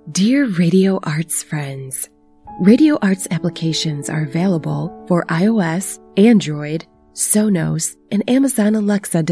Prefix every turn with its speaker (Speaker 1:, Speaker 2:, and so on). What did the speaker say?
Speaker 1: Dear Radio Arts friends, Radio Arts applications are available for iOS, Android, Sonos, and Amazon Alexa